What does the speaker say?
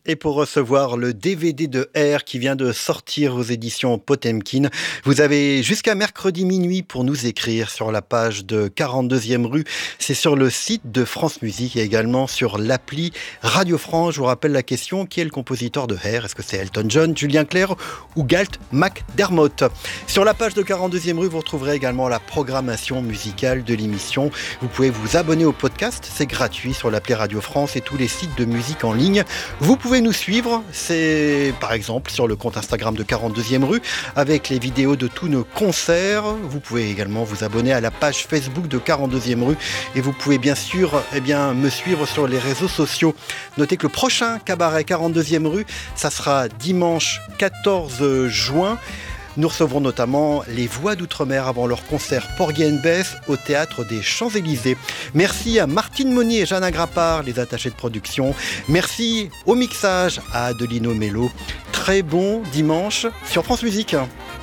Et pour recevoir le DVD de R qui vient de sortir aux éditions Potemkin, vous avez jusqu'à mercredi minuit pour nous écrire sur la page de 42e rue. C'est sur le site de France Musique et également sur l'appli Radio France. Je vous rappelle la question, qui est le compositeur de R? Est-ce que c'est Elton John, Julien Clerc ou Galt McDermott? Sur la page de 42e rue, vous retrouverez également la programmation musicale de l'émission. Vous pouvez vous abonner au podcast, c'est gratuit sur l'appli Radio France et tous les sites de musique en ligne. Vous pouvez nous suivre, c'est par exemple sur le compte Instagram de 42e rue avec les vidéos de tous nos concerts. Vous pouvez également vous abonner à la page Facebook de 42e rue et vous pouvez bien sûr me suivre sur les réseaux sociaux. Notez que le prochain cabaret 42e rue, ça sera dimanche 14 juin. Nous recevrons notamment les Voix d'Outre-mer avant leur concert Porgy and Bess au Théâtre des Champs-Élysées. Merci à Martine Monnier et Jeanne Agrapard, les attachés de production. Merci au mixage à Adelino Mello. Très bon dimanche sur France Musique.